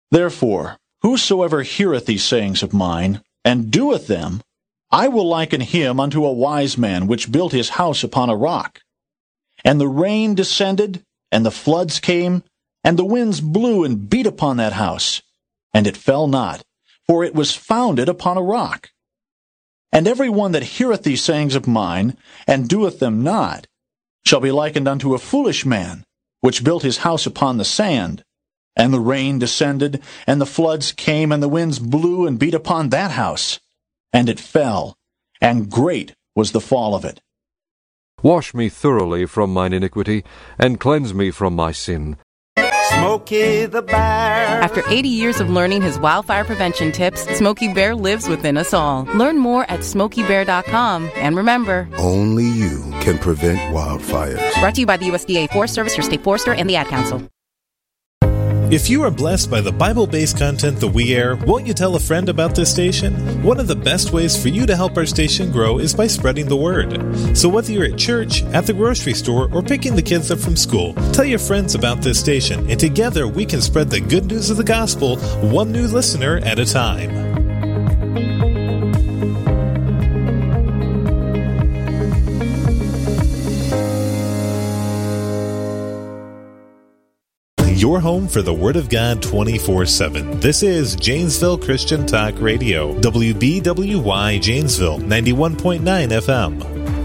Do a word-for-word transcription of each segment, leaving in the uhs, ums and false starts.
Therefore, whosoever heareth these sayings of mine, and doeth them, I will liken him unto a wise man which built his house upon a rock. And the rain descended, and the floods came, and the winds blew and beat upon that house, and it fell not, for it was founded upon a rock. And every one that heareth these sayings of mine, and doeth them not, shall be likened unto a foolish man, which built his house upon the sand. And the rain descended, and the floods came, and the winds blew and beat upon that house, and it fell, and great was the fall of it. Wash me thoroughly from mine iniquity, and cleanse me from my sin. Smokey the Bear. After eighty years of learning his wildfire prevention tips, Smokey Bear lives within us all. Learn more at smokey bear dot com. And remember, only you can prevent wildfires. Brought to you by the U S D A Forest Service, your state forester, and the Ad Council. If you are blessed by the Bible-based content that we air, won't you tell a friend about this station? One of the best ways for you to help our station grow is by spreading the word. So whether you're at church, at the grocery store, or picking the kids up from school, tell your friends about this station, and together we can spread the good news of the gospel one new listener at a time. Your home for the Word of God twenty-four seven. This is Janesville Christian Talk Radio, W B W Y Janesville, ninety-one point nine F M.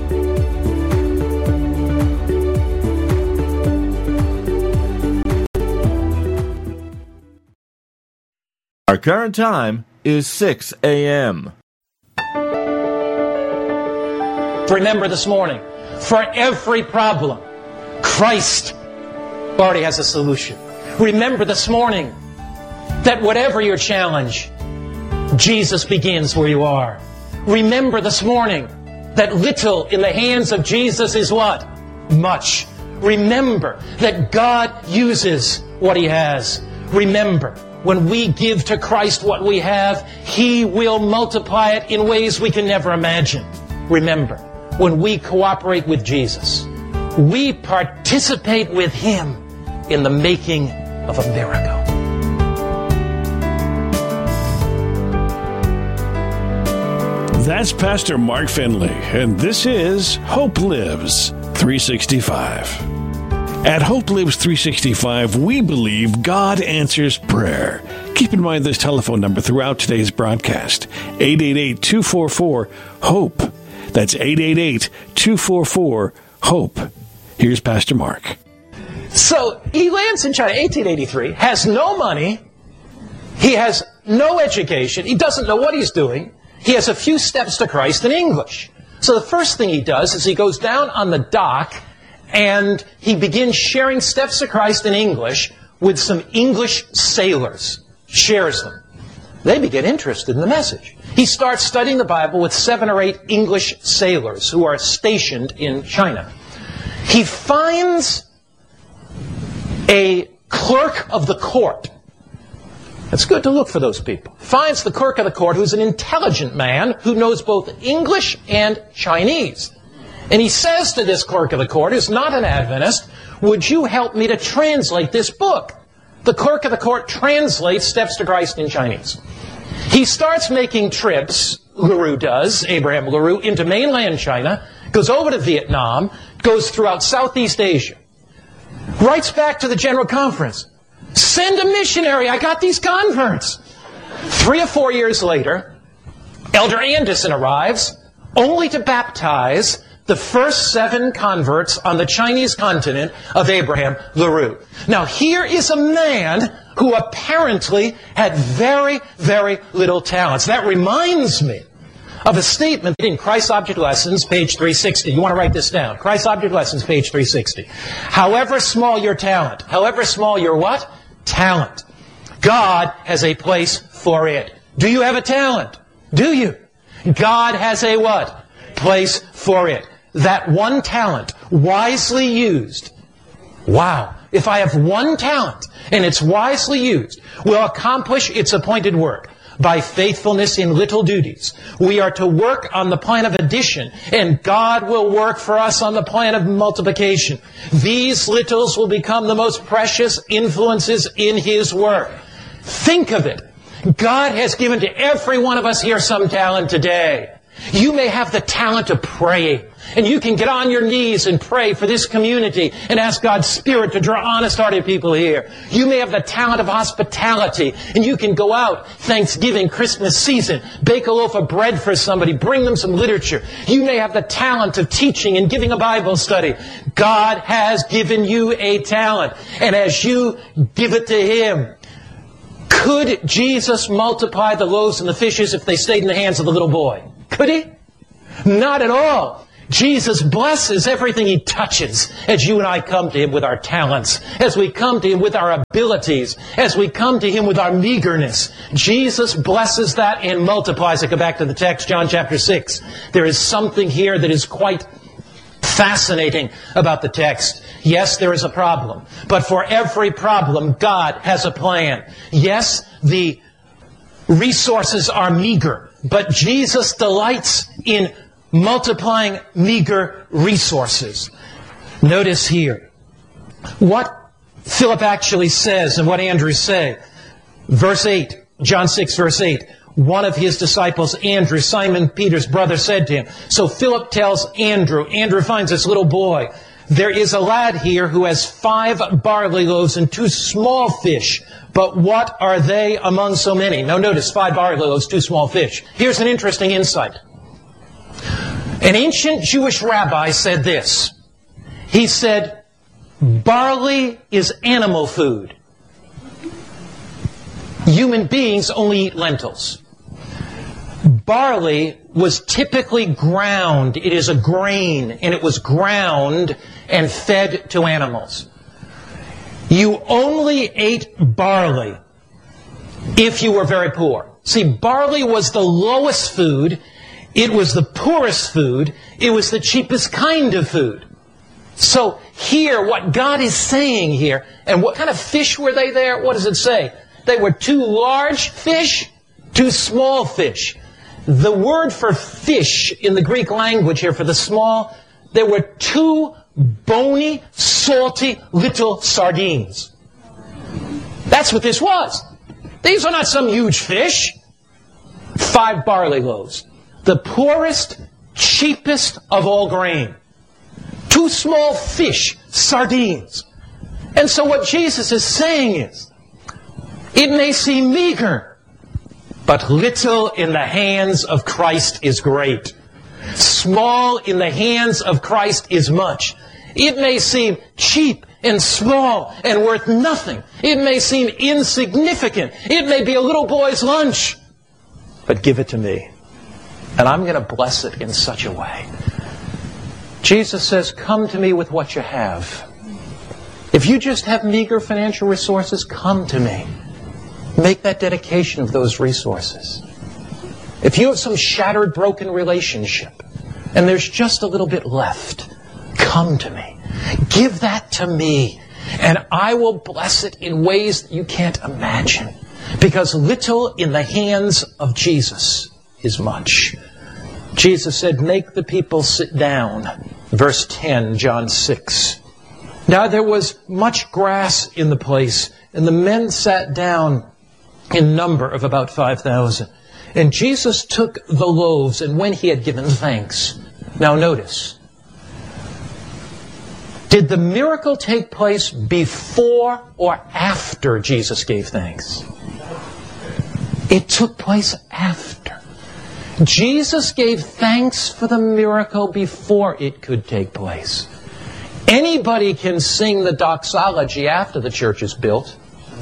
Our current time is six a.m. Remember this morning, for every problem, Christ already has a solution. Remember this morning that whatever your challenge, Jesus begins where you are. Remember this morning that little in the hands of Jesus is what? Much. Remember that God uses what He has. Remember, when we give to Christ what we have, He will multiply it in ways we can never imagine. Remember, when we cooperate with Jesus, we participate with Him in the making of a miracle. That's Pastor Mark Finley, and this is Hope Lives three sixty-five. At Hope Lives three sixty-five, we believe God answers prayer. Keep in mind this telephone number throughout today's broadcast, eight eight eight, two four four, HOPE. That's eight eight eight, two four four, HOPE. Here's Pastor Mark. So he lands in China, eighteen eighty-three, has no money, he has no education, he doesn't know what he's doing, he has a few steps to Christ in English. So the first thing he does is he goes down on the dock and he begins sharing steps to Christ in English with some English sailors, shares them. They begin interested in the message. He starts studying the Bible with seven or eight English sailors who are stationed in China. He finds a clerk of the court. It's good to look for those people. Finds the clerk of the court who's an intelligent man who knows both English and Chinese. And he says to this clerk of the court, who's not an Adventist, would you help me to translate this book? The clerk of the court translates Steps to Christ in Chinese. He starts making trips, LaRue does, Abraham LaRue, into mainland China, goes over to Vietnam, goes throughout Southeast Asia. Writes back to the General Conference, send a missionary, I got these converts. Three or four years later, Elder Anderson arrives, only to baptize the first seven converts on the Chinese continent of Abraham LaRue. Now here is a man who apparently had very, very little talents. That reminds me of a statement in Christ's Object Lessons, page three sixty. You want to write this down. Christ's Object Lessons, page three sixty. However small your talent, however small your what? Talent. God has a place for it. Do you have a talent? Do you? God has a what? Place for it. That one talent, wisely used. Wow. If I have one talent and it's wisely used, will accomplish its appointed work. By faithfulness in little duties, we are to work on the plan of addition, and God will work for us on the plan of multiplication. These littles will become the most precious influences in His work. Think of it. God has given to every one of us here some talent today. You may have the talent of praying, and you can get on your knees and pray for this community and ask God's Spirit to draw honest-hearted people here. You may have the talent of hospitality, and you can go out Thanksgiving, Christmas season, bake a loaf of bread for somebody, bring them some literature. You may have the talent of teaching and giving a Bible study. God has given you a talent, and as you give it to Him, could Jesus multiply the loaves and the fishes if they stayed in the hands of the little boy? Could He? Not at all. Jesus blesses everything He touches as you and I come to Him with our talents, as we come to Him with our abilities, as we come to Him with our meagerness. Jesus blesses that and multiplies it. Go back to the text, John chapter six. There is something here that is quite fascinating about the text. Yes, there is a problem. But for every problem, God has a plan. Yes, the resources are meager. But Jesus delights in multiplying meager resources. Notice here what Philip actually says and what Andrew say. Verse eight, John six, verse eight. One of his disciples, Andrew, Simon Peter's brother, said to him. So Philip tells Andrew. Andrew finds this little boy. There is a lad here who has five barley loaves and two small fish. But what are they among so many? Now notice, five barley loaves, two small fish. Here's an interesting insight. An ancient Jewish rabbi said this. He said, barley is animal food. Human beings only eat lentils. Barley was typically ground. It is a grain, and it was ground and fed to animals. You only ate barley if you were very poor. See, barley was the lowest food. It was the poorest food. It was the cheapest kind of food. So here, what God is saying here, and what kind of fish were they there? What does it say? They were two large fish, two small fish. The word for fish in the Greek language here for the small, there were two bony, salty little sardines. That's what this was. These are not some huge fish. Five barley loaves. The poorest, cheapest of all grain. Two small fish, sardines. And so what Jesus is saying is, it may seem meager, but little in the hands of Christ is great. Small in the hands of Christ is much. It may seem cheap and small and worth nothing. It may seem insignificant. It may be a little boy's lunch. But give it to me, and I'm going to bless it in such a way. Jesus says, come to me with what you have. If you just have meager financial resources, come to me. Make that dedication of those resources. If you have some shattered, broken relationship, and there's just a little bit left, come to me. Give that to me, and I will bless it in ways that you can't imagine. Because little in the hands of Jesus is much. Jesus said, make the people sit down. Verse ten, John six. Now there was much grass in the place, and the men sat down in number of about five thousand. And Jesus took the loaves, and when he had given thanks. Now notice, did the miracle take place before or after Jesus gave thanks? It took place after. Jesus gave thanks for the miracle before it could take place. Anybody can sing the doxology after the church is built.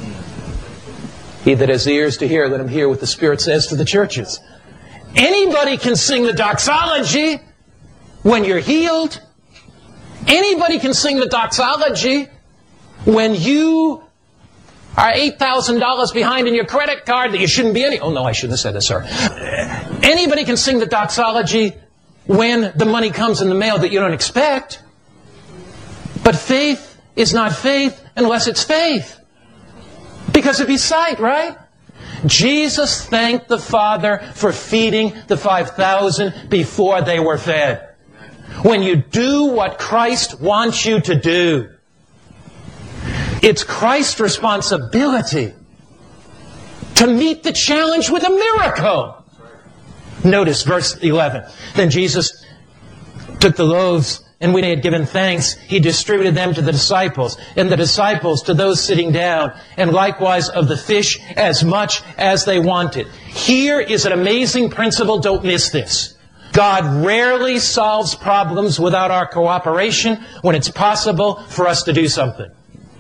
He that has ears to hear, let him hear what the Spirit says to the churches. Anybody can sing the doxology when you're healed. Anybody can sing the doxology when you are eight thousand dollars behind in your credit card that you shouldn't be any... Oh, no, I shouldn't have said this, sir. Anybody can sing the doxology when the money comes in the mail that you don't expect. But faith is not faith unless it's faith. Because it'd be sight, right? Jesus thanked the Father for feeding the five thousand before they were fed. When you do what Christ wants you to do, it's Christ's responsibility to meet the challenge with a miracle. Notice verse eleven. Then Jesus took the loaves, and when he had given thanks, he distributed them to the disciples, and the disciples to those sitting down, and likewise of the fish as much as they wanted. Here is an amazing principle. Don't miss this. God rarely solves problems without our cooperation when it's possible for us to do something.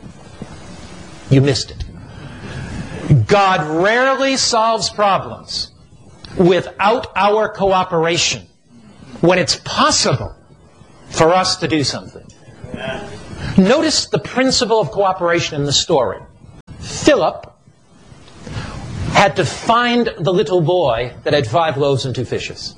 You missed it. God rarely solves problems without our cooperation when it's possible for us to do something. Notice the principle of cooperation in the story. Philip had to find the little boy that had five loaves and two fishes.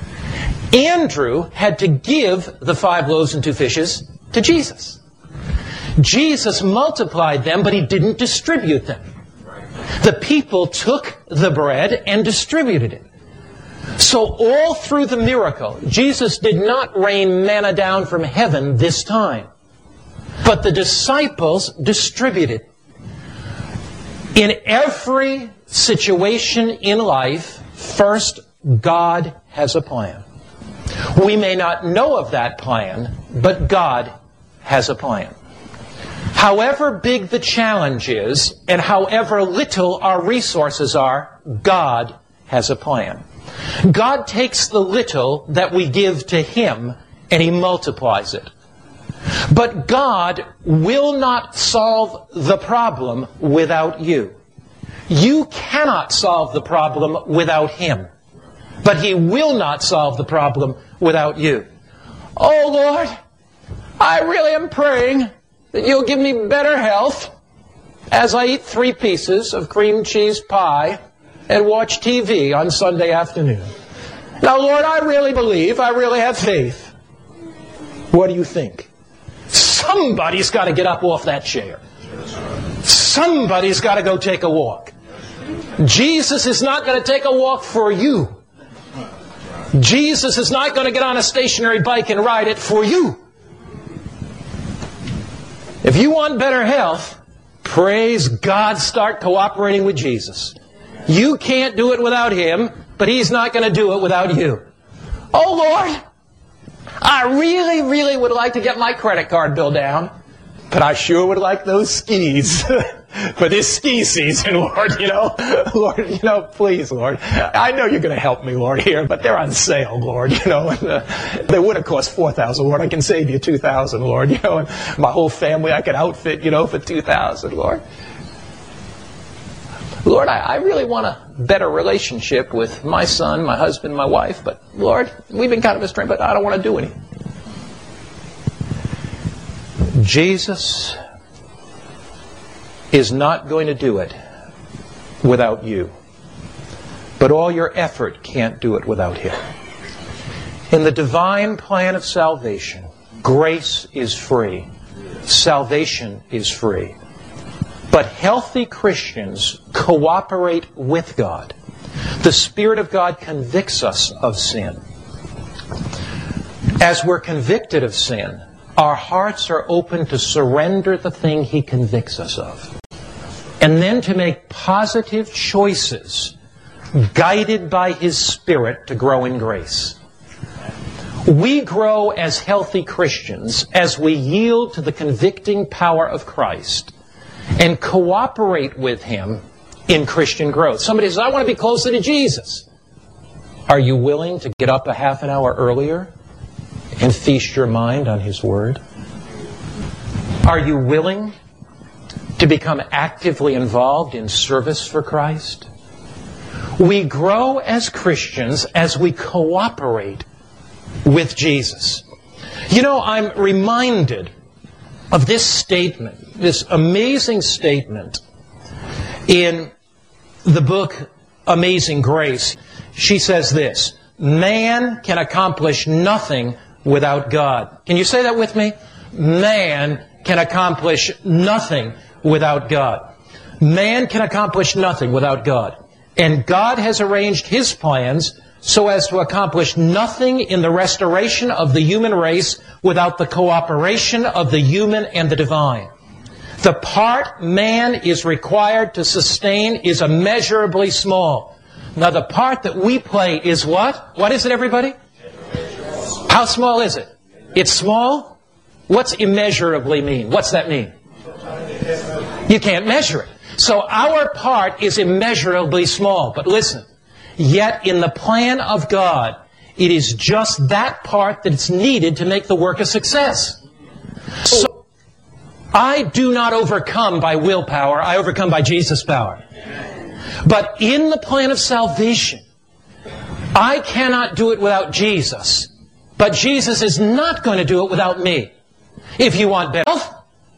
Andrew had to give the five loaves and two fishes to Jesus. Jesus multiplied them, but he didn't distribute them. The people took the bread and distributed it. So all through the miracle, Jesus did not rain manna down from heaven this time, but the disciples distributed. In every situation in life, first, God has a plan. We may not know of that plan, but God has a plan. However big the challenge is, and however little our resources are, God has a plan. God takes the little that we give to Him, and He multiplies it. But God will not solve the problem without you. You cannot solve the problem without Him. But He will not solve the problem without you. Oh, Lord, I really am praying that You'll give me better health as I eat three pieces of cream cheese pie and watch T V on Sunday afternoon. Now, Lord, I really believe, I really have faith. What do you think? Somebody's got to get up off that chair. Somebody's got to go take a walk. Jesus is not going to take a walk for you. Jesus is not going to get on a stationary bike and ride it for you. If you want better health, praise God, start cooperating with Jesus. You can't do it without Him, but He's not going to do it without you. Oh, Lord, I really, really would like to get my credit card bill down, but I sure would like those skis for this ski season, Lord, you know. Lord, you know, please, Lord. I know you're going to help me, Lord, here, but they're on sale, Lord, you know. And, uh, they would have cost four thousand dollars, Lord. I can save you two thousand dollars, Lord, you know. And my whole family I could outfit, you know, for two thousand dollars, Lord. Lord, I, I really want a better relationship with my son, my husband, my wife, but Lord, we've been kind of estranged, but I don't want to do anything. Jesus is not going to do it without you. But all your effort can't do it without Him. In the divine plan of salvation, grace is free. Salvation is free. But healthy Christians cooperate with God. The Spirit of God convicts us of sin. As we're convicted of sin, our hearts are open to surrender the thing He convicts us of. And then to make positive choices, guided by His Spirit to grow in grace. We grow as healthy Christians as we yield to the convicting power of Christ and cooperate with Him in Christian growth. Somebody says, I want to be closer to Jesus. Are you willing to get up a half an hour earlier and feast your mind on His Word? Are you willing to become actively involved in service for Christ? We grow as Christians as we cooperate with Jesus. You know, I'm reminded of this statement, this amazing statement in the book Amazing Grace. She says this, man can accomplish nothing without God. Can you say that with me? Man can accomplish nothing without God. Man can accomplish nothing without God. And God has arranged His plans so as to accomplish nothing in the restoration of the human race without the cooperation of the human and the divine. The part man is required to sustain is immeasurably small. Now the part that we play is what? What is it, everybody? How small is it? It's small? What's immeasurably mean? What's that mean? You can't measure it. So our part is immeasurably small. But listen, yet in the plan of God, it is just that part that's needed to make the work a success. So I do not overcome by willpower. I overcome by Jesus' power. But in the plan of salvation, I cannot do it without Jesus. But Jesus is not going to do it without me. If you want better health,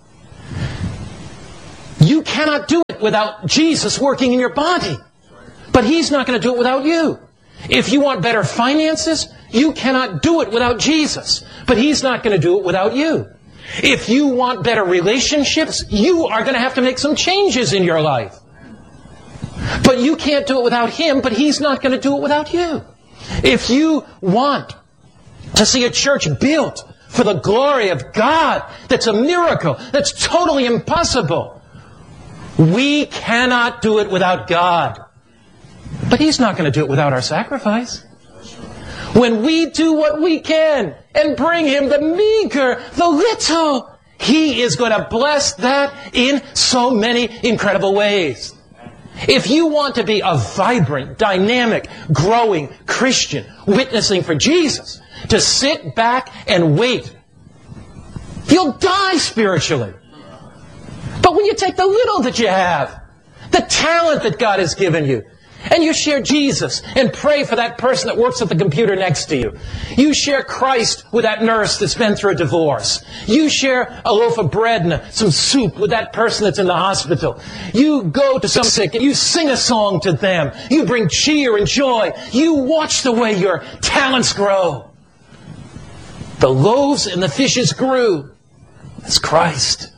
you cannot do it without Jesus working in your body. But He's not going to do it without you. If you want better finances, you cannot do it without Jesus. But He's not going to do it without you. If you want better relationships, you are going to have to make some changes in your life. But you can't do it without Him, but He's not going to do it without you. If you want to see a church built for the glory of God, that's a miracle, that's totally impossible. We cannot do it without God. But He's not going to do it without our sacrifice. When we do what we can and bring Him the meager, the little, He is going to bless that in so many incredible ways. If you want to be a vibrant, dynamic, growing Christian witnessing for Jesus, to sit back and wait, you'll die spiritually. But when you take the little that you have, the talent that God has given you, and you share Jesus and pray for that person that works at the computer next to you. You share Christ with that nurse that's been through a divorce. You share a loaf of bread and some soup with that person that's in the hospital. You go to some sick and you sing a song to them. You bring cheer and joy. You watch the way your talents grow. The loaves and the fishes grew as Christ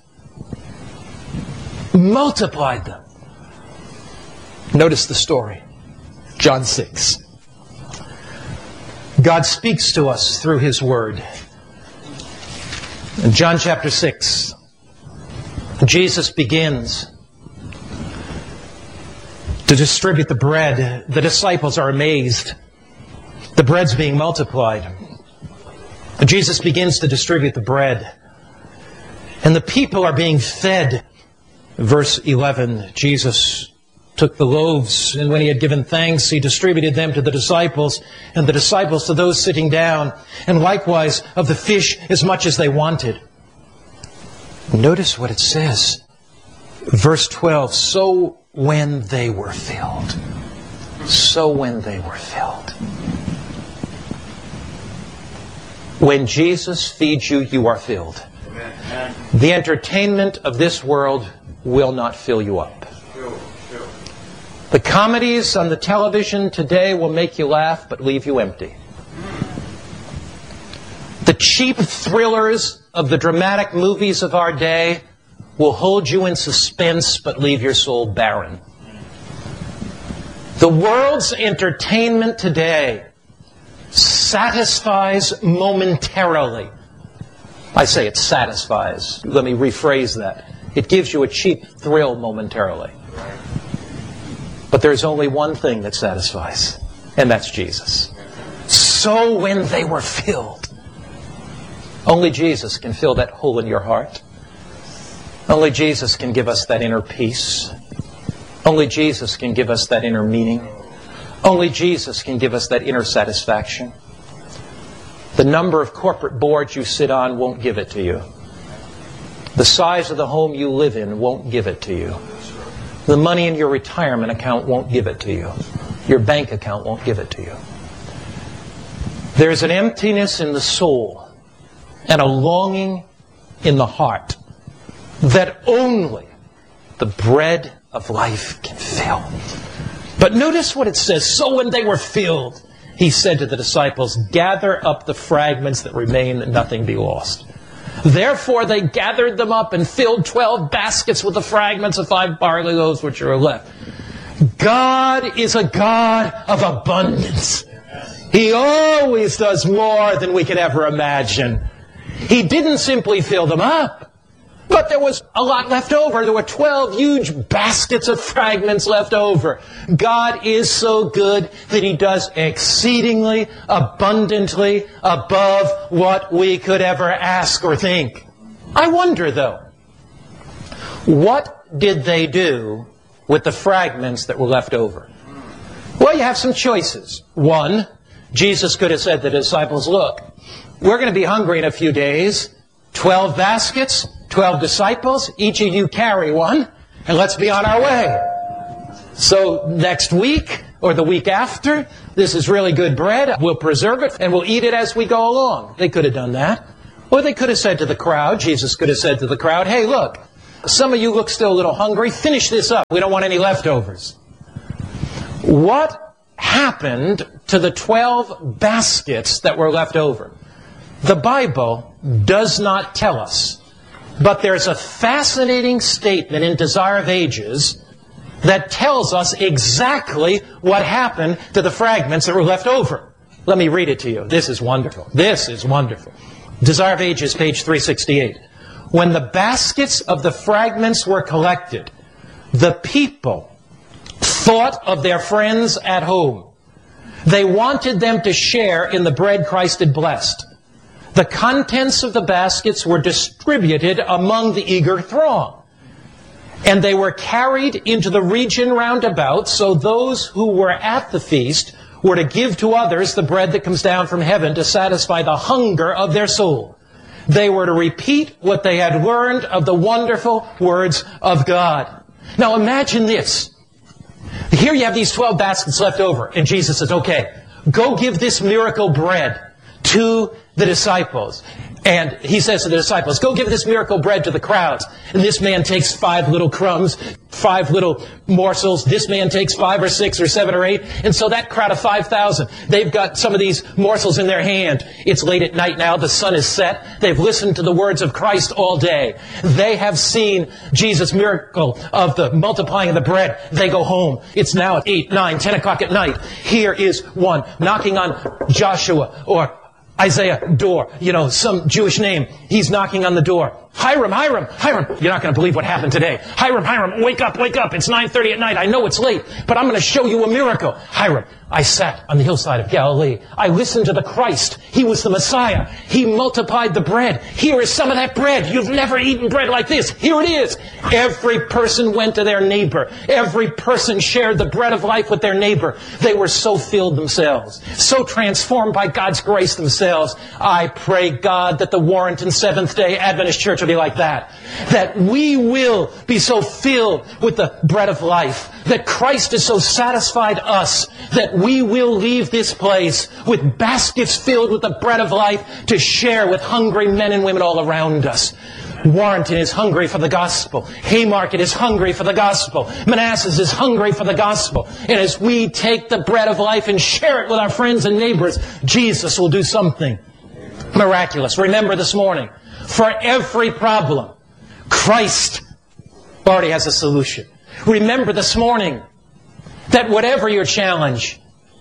multiplied them. Notice the story. John six. God speaks to us through His Word. In John chapter six, Jesus begins to distribute the bread. The disciples are amazed. The bread's being multiplied. Jesus begins to distribute the bread. And the people are being fed. Verse eleven, Jesus took the loaves, and when He had given thanks, He distributed them to the disciples, and the disciples to those sitting down, and likewise of the fish as much as they wanted. Notice what it says. Verse twelve, so when they were filled. So when they were filled. When Jesus feeds you, you are filled. The entertainment of this world will not fill you up. The comedies on the television today will make you laugh but leave you empty. The cheap thrillers of the dramatic movies of our day will hold you in suspense but leave your soul barren. The world's entertainment today satisfies momentarily. I say it satisfies. Let me rephrase that. It gives you a cheap thrill momentarily. But there's only one thing that satisfies, and that's Jesus. So when they were filled, only Jesus can fill that hole in your heart. Only Jesus can give us that inner peace. Only Jesus can give us that inner meaning. Only Jesus can give us that inner satisfaction. The number of corporate boards you sit on won't give it to you. The size of the home you live in won't give it to you. The money in your retirement account won't give it to you. Your bank account won't give it to you. There's an emptiness in the soul and a longing in the heart that only the bread of life can fill. But notice what it says. So when they were filled, He said to the disciples, gather up the fragments that remain, that nothing be lost. Therefore they gathered them up and filled twelve baskets with the fragments of five barley loaves which are left. God is a God of abundance. He always does more than we could ever imagine. He didn't simply fill them up, But there was a lot left over. There were twelve huge baskets of fragments left over. God is so good that He does exceedingly, abundantly, above what we could ever ask or think. I wonder, though, what did they do with the fragments that were left over? Well, you have some choices. One, Jesus could have said to the disciples, look, we're going to be hungry in a few days. Twelve baskets, twelve disciples, each of you carry one, and let's be on our way. So next week, or the week after, this is really good bread. We'll preserve it, and we'll eat it as we go along. They could have done that. Or they could have said to the crowd, Jesus could have said to the crowd, hey, look, some of you look still a little hungry. Finish this up. We don't want any leftovers. What happened to the twelve baskets that were left over? The Bible does not tell us. But there's a fascinating statement in Desire of Ages that tells us exactly what happened to the fragments that were left over. Let me read it to you. This is wonderful. This is wonderful. Desire of Ages, page three sixty-eight. When the baskets of the fragments were collected, the people thought of their friends at home. They wanted them to share in the bread Christ had blessed. The contents of the baskets were distributed among the eager throng. And they were carried into the region round about, so those who were at the feast were to give to others the bread that comes down from heaven to satisfy the hunger of their soul. They were to repeat what they had learned of the wonderful words of God. Now imagine this. Here you have these twelve baskets left over, and Jesus says, okay, go give this miracle bread to the disciples. And He says to the disciples, go give this miracle bread to the crowds. And this man takes five little crumbs, five little morsels. This man takes five or six or seven or eight. And so that crowd of five thousand, they've got some of these morsels in their hand. It's late at night now. The sun is set. They've listened to the words of Christ all day. They have seen Jesus' miracle of the multiplying of the bread. They go home. It's now at eight, nine, ten o'clock at night. Here is one knocking on Joshua or Isaiah door, you know, some Jewish name. He's knocking on the door. Hiram, Hiram, Hiram. You're not going to believe what happened today. Hiram, Hiram, wake up, wake up. It's nine thirty at night. I know it's late, but I'm going to show you a miracle. Hiram, I sat on the hillside of Galilee. I listened to the Christ. He was the Messiah. He multiplied the bread. Here is some of that bread. You've never eaten bread like this. Here it is. Every person went to their neighbor. Every person shared the bread of life with their neighbor. They were so filled themselves, so transformed by God's grace themselves. I pray, God, that the Warrenton Seventh-day Adventist Church will be like that. That we will be so filled with the bread of life. That Christ has so satisfied us that we will leave this place with baskets filled with the bread of life to share with hungry men and women all around us. Warrenton is hungry for the gospel. Haymarket is hungry for the gospel. Manassas is hungry for the gospel. And as we take the bread of life and share it with our friends and neighbors, Jesus will do something miraculous. Remember this morning, for every problem, Christ already has a solution. Remember this morning that whatever your challenge,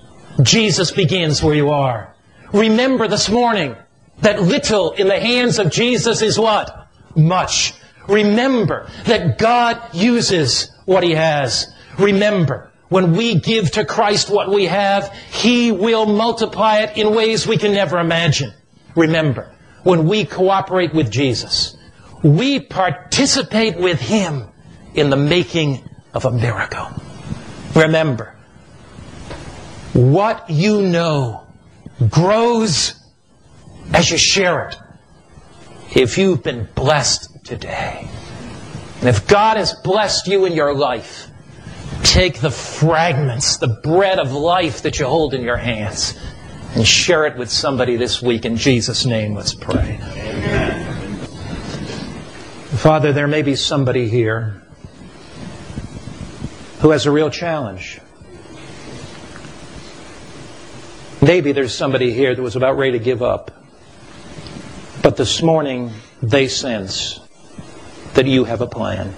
Jesus begins where you are. Remember this morning that little in the hands of Jesus is what? Much. Remember that God uses what He has. Remember, when we give to Christ what we have, He will multiply it in ways we can never imagine. Remember, when we cooperate with Jesus, we participate with Him in the making of a miracle. Remember, what you know grows as you share it. If you've been blessed today, and if God has blessed you in your life, take the fragments, the bread of life that you hold in your hands, and share it with somebody this week. In Jesus' name, let's pray. Amen. Father, there may be somebody here who has a real challenge. Maybe there's somebody here that was about ready to give up. But this morning, they sense that you have a plan.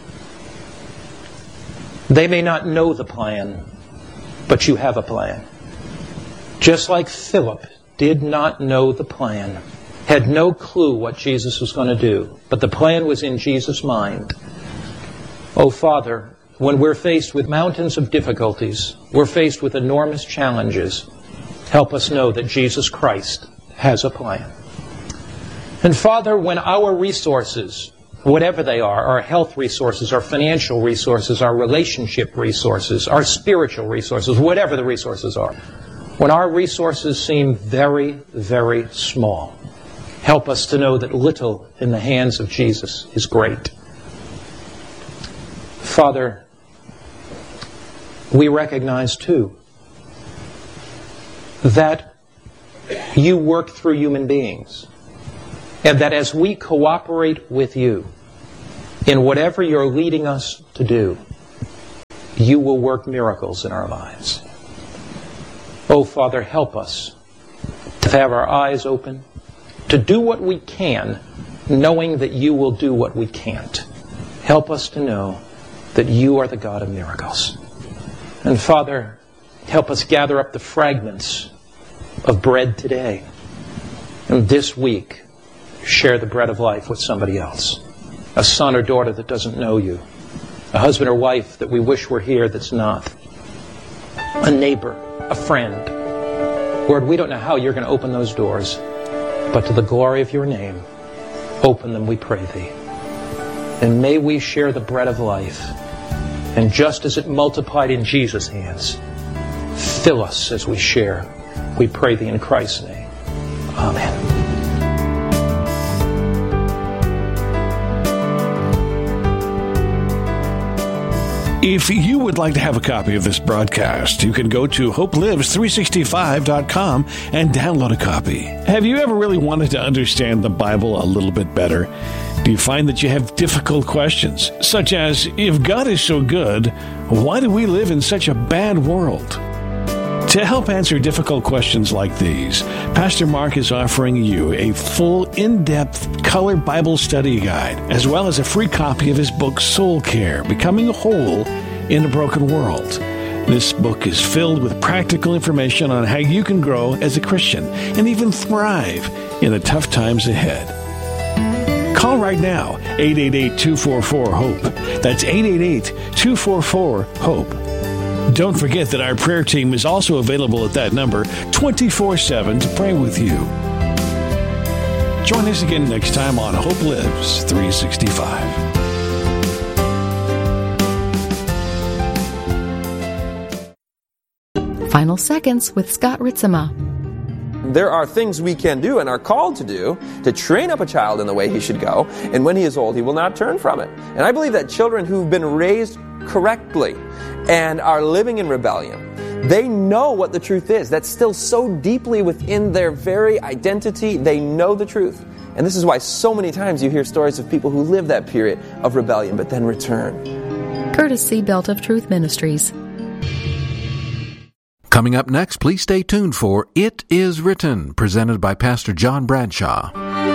They may not know the plan, but you have a plan. Just like Philip did not know the plan, had no clue what Jesus was going to do, but the plan was in Jesus' mind. Oh, Father, when we're faced with mountains of difficulties, we're faced with enormous challenges, help us know that Jesus Christ has a plan. And Father, when our resources, whatever they are, our health resources, our financial resources, our relationship resources, our spiritual resources, whatever the resources are, when our resources seem very, very small, help us to know that little in the hands of Jesus is great. Father, we recognize too that you work through human beings, and that as we cooperate with you in whatever you're leading us to do, you will work miracles in our lives. Oh, Father, help us to have our eyes open, to do what we can, knowing that you will do what we can't. Help us to know that you are the God of miracles. And Father, help us gather up the fragments of bread today, and this week share the bread of life with somebody else. A son or daughter that doesn't know you. A husband or wife that we wish were here that's not. A neighbor, a friend. Lord, we don't know how you're going to open those doors, but to the glory of your name, open them, we pray thee. And may we share the bread of life, and just as it multiplied in Jesus' hands, fill us as we share. We pray thee in Christ's name. Amen. If you would like to have a copy of this broadcast, you can go to hope lives three sixty-five dot com and download a copy. Have you ever really wanted to understand the Bible a little bit better? Do you find that you have difficult questions, such as, if God is so good, why do we live in such a bad world? To help answer difficult questions like these, Pastor Mark is offering you a full, in-depth, color Bible study guide, as well as a free copy of his book, Soul Care, Becoming Whole in a Broken World. This book is filled with practical information on how you can grow as a Christian and even thrive in the tough times ahead. Call right now, eight eight eight, two four four, HOPE. That's eight eight eight, two four four, HOPE. Don't forget that our prayer team is also available at that number twenty-four seven to pray with you. Join us again next time on Hope Lives three sixty-five. Final Seconds with Scott Ritzema. There are things we can do and are called to do to train up a child in the way he should go, and when he is old, he will not turn from it. And I believe that children who've been raised correctly and are living in rebellion, they know what the truth is. That's still so deeply within their very identity. They know the truth. And this is why so many times you hear stories of people who live that period of rebellion but then return. Courtesy Belt of Truth Ministries. Coming up next, please stay tuned for It Is Written, presented by Pastor John Bradshaw.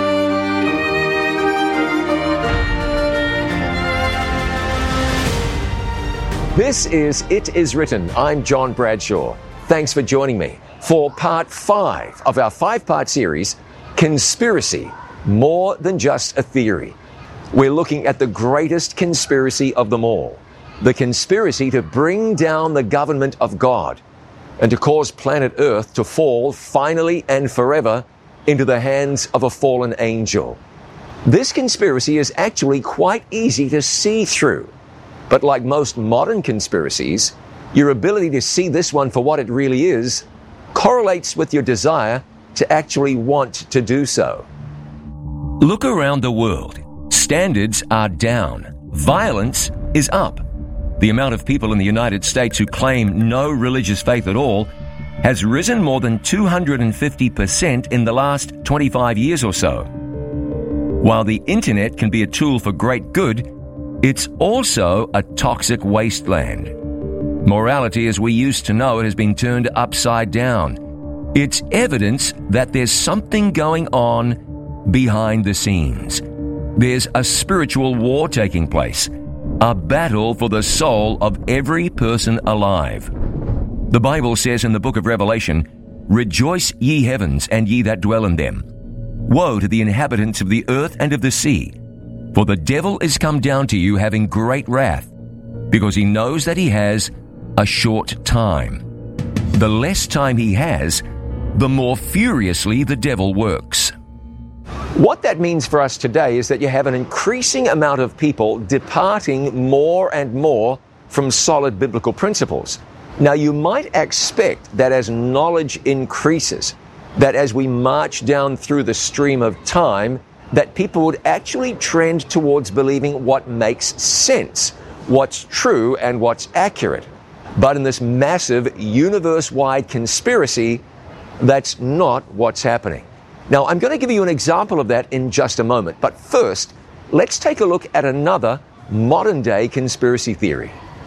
This is It Is Written. I'm John Bradshaw. Thanks for joining me for part five of our five-part series, Conspiracy, More Than Just a Theory. We're looking at the greatest conspiracy of them all, the conspiracy to bring down the government of God and to cause planet Earth to fall finally and forever into the hands of a fallen angel. This conspiracy is actually quite easy to see through. But like most modern conspiracies, your ability to see this one for what it really is correlates with your desire to actually want to do so. Look around the world. Standards are down. Violence is up. The amount of people in the United States who claim no religious faith at all has risen more than two hundred fifty percent in the last twenty-five years or so. While the internet can be a tool for great good, it's also a toxic wasteland. Morality as we used to know it has been turned upside down. It's evidence that there's something going on behind the scenes. There's a spiritual war taking place, a battle for the soul of every person alive. The Bible says in the book of Revelation, "Rejoice, ye heavens, and ye that dwell in them. Woe to the inhabitants of the earth and of the sea, for the devil is come down to you having great wrath, because he knows that he has a short time. The less time he has, the more furiously the devil works. What that means for us today is that you have an increasing amount of people departing more and more from solid biblical principles. Now, you might expect that as knowledge increases, that as we march down through the stream of time, that people would actually trend towards believing what makes sense, what's true and what's accurate. But in this massive universe-wide conspiracy, that's not what's happening. Now, I'm going to give you an example of that in just a moment. But first, let's take a look at another modern-day conspiracy theory.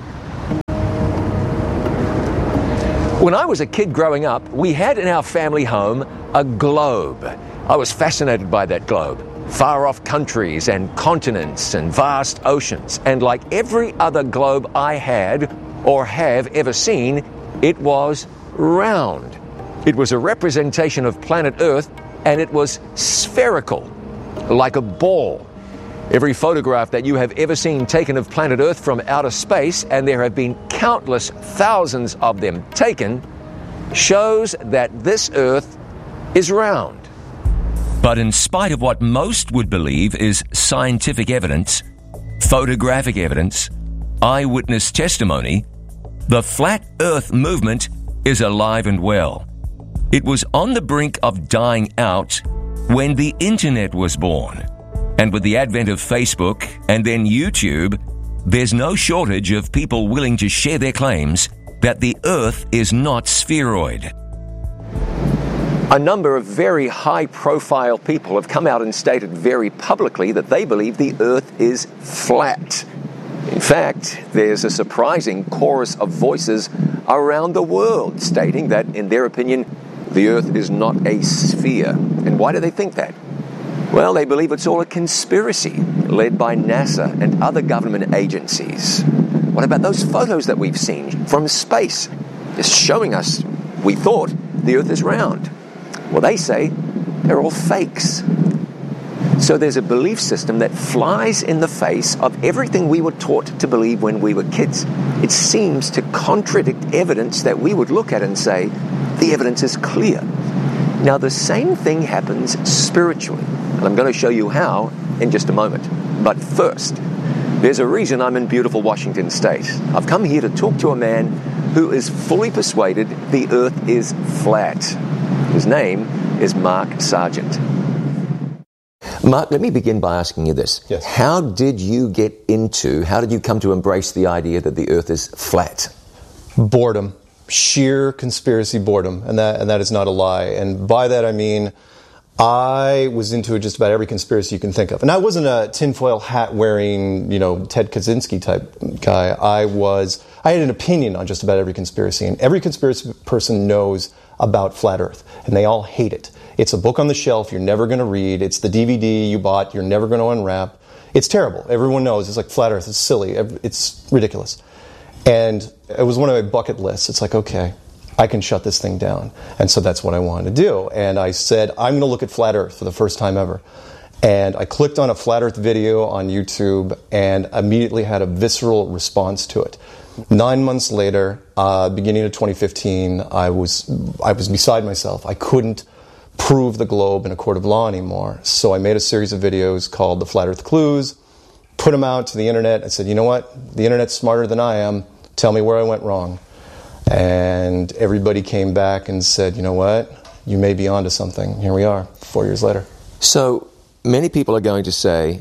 When I was a kid growing up, we had in our family home a globe. I was fascinated by that globe. Far-off countries and continents and vast oceans. And like every other globe I had or have ever seen, it was round. It was a representation of planet Earth, and it was spherical, like a ball. Every photograph that you have ever seen taken of planet Earth from outer space, and there have been countless thousands of them taken, shows that this Earth is round. But in spite of what most would believe is scientific evidence, photographic evidence, eyewitness testimony, the Flat Earth movement is alive and well. It was on the brink of dying out when the internet was born. And with the advent of Facebook and then YouTube, there's no shortage of people willing to share their claims that the Earth is not spheroid. A number of very high-profile people have come out and stated very publicly that they believe the Earth is flat. In fact, there's a surprising chorus of voices around the world stating that, in their opinion, the Earth is not a sphere. And why do they think that? Well, they believe it's all a conspiracy led by NASA and other government agencies. What about those photos that we've seen from space? Just showing us, we thought, the Earth is round. Well, they say they're all fakes. So there's a belief system that flies in the face of everything we were taught to believe when we were kids. It seems to contradict evidence that we would look at and say, the evidence is clear. Now, the same thing happens spiritually, and I'm going to show you how in just a moment. But first, there's a reason I'm in beautiful Washington State. I've come here to talk to a man who is fully persuaded the Earth is flat. His name is Mark Sargent. Mark, let me begin by asking you this. Yes. How did you get into, how did you come to embrace the idea that the Earth is flat? Boredom. Sheer conspiracy boredom, and that and that is not a lie. And by that I mean I was into just about every conspiracy you can think of. And I wasn't a tinfoil hat wearing, you know, Ted Kaczynski type guy. I was I had an opinion on just about every conspiracy, and every conspiracy person knows about Flat Earth, and they all hate it. It's a book on the shelf you're never going to read. It's the D V D you bought you're never going to unwrap. It's terrible. Everyone knows. It's like Flat Earth. It's silly. It's ridiculous. And it was one of my bucket lists. It's like, okay, I can shut this thing down. And so that's what I wanted to do. And I said, I'm going to look at Flat Earth for the first time ever. And I clicked on a Flat Earth video on YouTube and immediately had a visceral response to it. Nine months later, uh, beginning of twenty fifteen, I was I was beside myself. I couldn't prove the globe in a court of law anymore. So I made a series of videos called The Flat Earth Clues, put them out to the internet. I said, you know what? The internet's smarter than I am. Tell me where I went wrong. And everybody came back and said, you know what? You may be onto something. Here we are, four years later. So many people are going to say,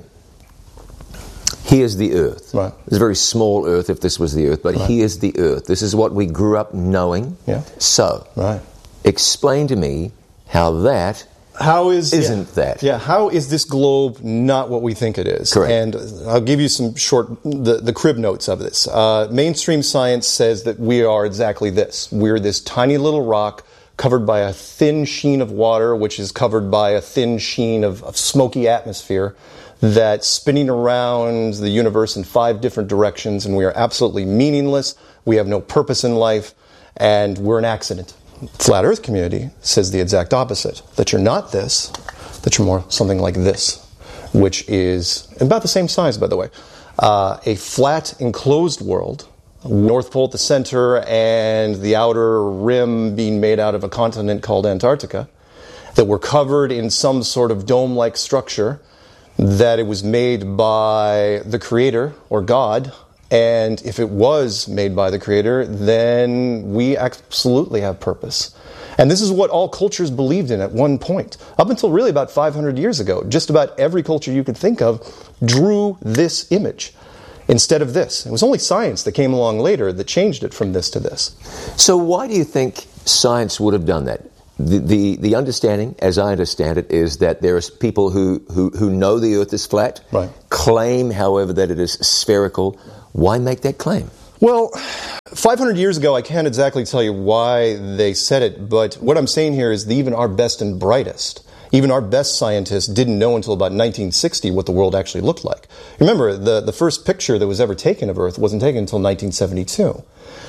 here's the Earth. Right. It's a very small Earth if this was the Earth, but right. Here's the Earth. This is what we grew up knowing. Yeah. So, right. Explain to me how that How is isn't yeah, that? Yeah, how is this globe not what we think it is? Correct. And I'll give you some short, the, the crib notes of this. Uh, mainstream science says that we are exactly this. We're this tiny little rock covered by a thin sheen of water, which is covered by a thin sheen of, of smoky atmosphere that's spinning around the universe in five different directions, and we are absolutely meaningless. We have no purpose in life, and we're an accident. Flat Earth community says the exact opposite, that you're not this, that you're more something like this, which is about the same size, by the way. Uh, a flat, enclosed world, North Pole at the center and the outer rim being made out of a continent called Antarctica, that were covered in some sort of dome-like structure, that it was made by the Creator, or God, and if it was made by the Creator, then we absolutely have purpose. And this is what all cultures believed in at one point. Up until really about five hundred years ago, just about every culture you could think of drew this image instead of this. It was only science that came along later that changed it from this to this. So why do you think science would have done that? The, the, the understanding, as I understand it, is that there are people who, who, who know the Earth is flat, right. claim, however, that it is spherical. Why make that claim? Well, five hundred years ago, I can't exactly tell you why they said it, but what I'm saying here is that even our best and brightest, even our best scientists didn't know until about nineteen sixty what the world actually looked like. Remember, the, the first picture that was ever taken of Earth wasn't taken until nineteen seventy-two.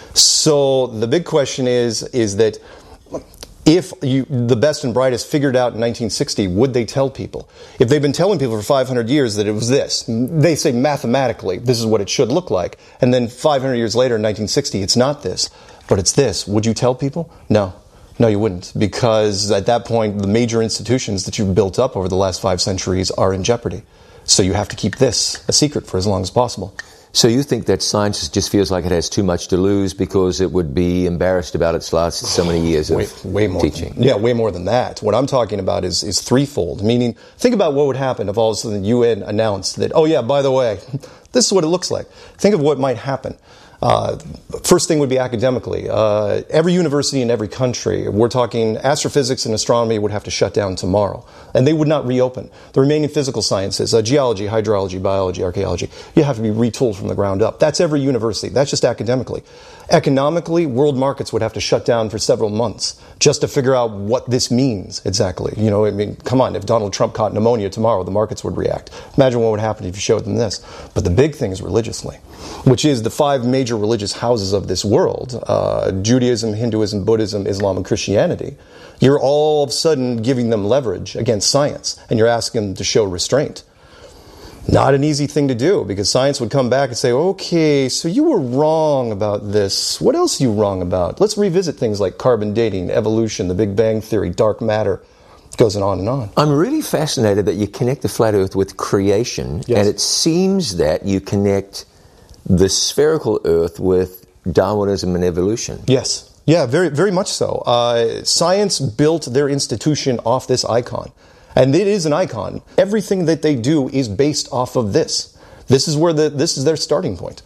So the big question is, is that if you, the best and brightest figured out in nineteen sixty, would they tell people? If they've been telling people for five hundred years that it was this, they say mathematically this is what it should look like, and then five hundred years later in nineteen sixty it's not this, but it's this. Would you tell people? No. No, you wouldn't, because at that point the major institutions that you've built up over the last five centuries are in jeopardy. So you have to keep this a secret for as long as possible. So you think that science just feels like it has too much to lose because it would be embarrassed about its last so many years of way, way more teaching? Than, yeah, way more than that. What I'm talking about is, is threefold, meaning think about what would happen if all of a sudden the U N announced that, oh yeah, by the way, this is what it looks like. Think of what might happen. Uh, first thing would be academically. Uh, every university in every country, we're talking astrophysics and astronomy would have to shut down tomorrow. And they would not reopen. The remaining physical sciences, uh, geology, hydrology, biology, archaeology, you have to be retooled from the ground up. That's every university. That's just academically. Economically, world markets would have to shut down for several months just to figure out what this means exactly. You know, I mean, come on, if Donald Trump caught pneumonia tomorrow, the markets would react. Imagine what would happen if you showed them this. But the big thing is religiously, which is the five major religious houses of this world, uh, Judaism, Hinduism, Buddhism, Islam, and Christianity. You're all of a sudden giving them leverage against science, and you're asking them to show restraint. Not an easy thing to do, because science would come back and say, okay, so you were wrong about this. What else are you wrong about? Let's revisit things like carbon dating, evolution, the Big Bang Theory, dark matter. It goes on and on. I'm really fascinated that you connect the flat Earth with creation, yes. and it seems that you connect the spherical Earth with Darwinism and evolution. Yes. Yeah, very, very much so. Uh, science built their institution off this icon. And it is an icon. Everything that they do is based off of this. This is where the this is their starting point.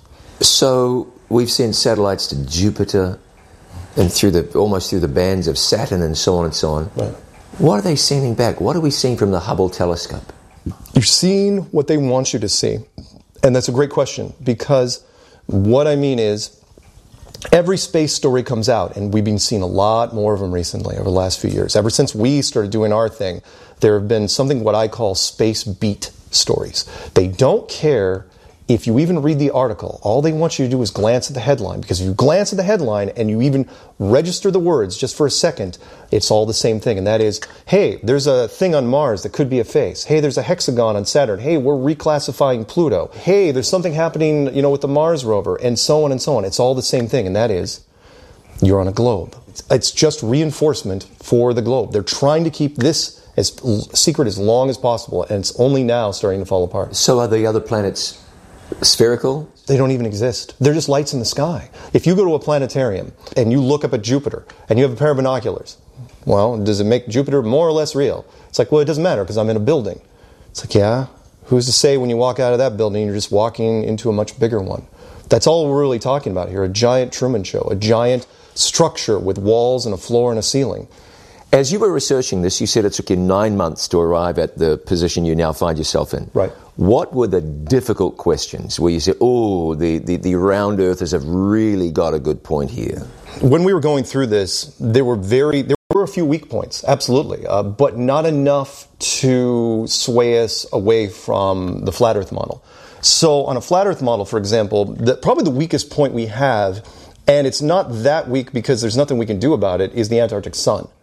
So we've sent satellites to Jupiter and through the almost through the bands of Saturn and so on and so on. Right. What are they sending back? What are we seeing from the Hubble telescope? You're seeing what they want you to see. And that's a great question, because what I mean is every space story comes out, and we've been seeing a lot more of them recently over the last few years. Ever since we started doing our thing, there have been something what I call space beat stories. They don't care if you even read the article. All they want you to do is glance at the headline, because if you glance at the headline and you even register the words just for a second, it's all the same thing. And that is, hey, there's a thing on Mars that could be a face. Hey, there's a hexagon on Saturn. Hey, we're reclassifying Pluto. Hey, there's something happening, you know, with the Mars rover, and so on and so on. It's all the same thing, and that is, you're on a globe. It's just reinforcement for the globe. They're trying to keep this as secret as long as possible, and it's only now starting to fall apart. So are the other planets spherical? They don't even exist. They're just lights in the sky. If you go to a planetarium and you look up at Jupiter and you have a pair of binoculars, well, does it make Jupiter more or less real? It's like, well, it doesn't matter because I'm in a building. It's like, yeah, who's to say when you walk out of that building you're just walking into a much bigger one? That's all we're really talking about here, a giant Truman Show, a giant structure with walls and a floor and a ceiling. As you were researching this, you said it took you nine months to arrive at the position you now find yourself in. Right. What were the difficult questions where you said, oh, the, the, the round earthers have really got a good point here? When we were going through this, there were very there were a few weak points, absolutely, uh, but not enough to sway us away from the flat earth model. So on a flat earth model, for example, the, probably the weakest point we have, and it's not that weak because there's nothing we can do about it, is the Antarctic sun.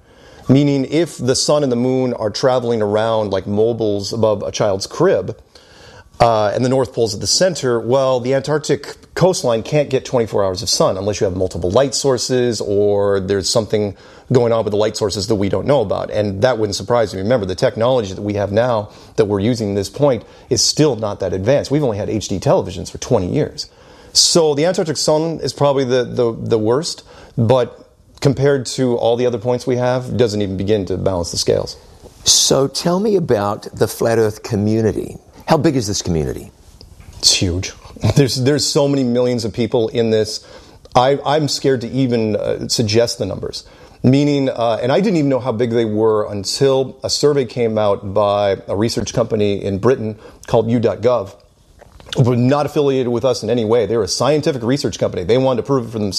Meaning if the sun and the moon are traveling around like mobiles above a child's crib, uh, and the North Pole's at the center, well, the Antarctic coastline can't get twenty-four hours of sun unless you have multiple light sources or there's something going on with the light sources that we don't know about. And that wouldn't surprise me. Remember, the technology that we have now that we're using at this point is still not that advanced. We've only had H D televisions for twenty years. So the Antarctic sun is probably the, the, the worst, but compared to all the other points we have, doesn't even begin to balance the scales. So tell me about the Flat Earth community. How big is this community? It's huge. There's there's so many millions of people in this. I, I'm scared to even uh, suggest the numbers. Meaning, uh, and I didn't even know how big they were until a survey came out by a research company in Britain called U dot gov. Were not affiliated with us in any way. They were a scientific research company. They wanted to prove it for themselves.